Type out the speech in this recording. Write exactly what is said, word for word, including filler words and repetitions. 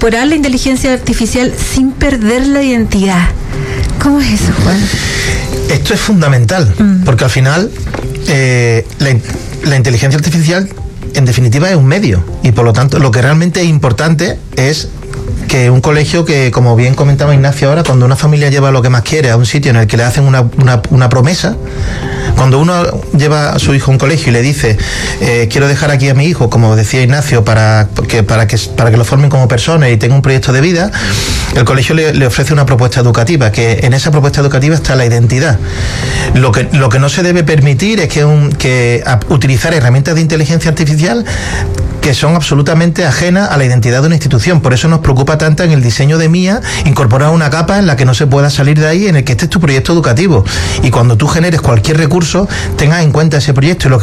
incorporar la inteligencia artificial sin perder la identidad. ¿Cómo es eso, Juan? Esto es fundamental, mm. porque al final eh, la, la inteligencia artificial en definitiva es un medio, y por lo tanto lo que realmente es importante es que un colegio que, como bien comentaba Ignacio ahora, cuando una familia lleva lo que más quiere a un sitio en el que le hacen una, una, una promesa, cuando uno lleva a su hijo a un colegio y le dice eh, quiero dejar aquí a mi hijo, como decía Ignacio, para que, para que, para que lo formen como persona y tenga un proyecto de vida, el colegio le, le ofrece una propuesta educativa, que en esa propuesta educativa está la identidad. Lo que, lo que no se debe permitir es que, un, que a, utilizar herramientas de inteligencia artificial que son absolutamente ajenas a la identidad de una institución. Por eso nos preocupa tanto en el diseño de M I A incorporar una capa en la que no se pueda salir de ahí, en el que este es tu proyecto educativo. Y cuando tú generes cualquier recurso, tengas en cuenta ese proyecto. Y lo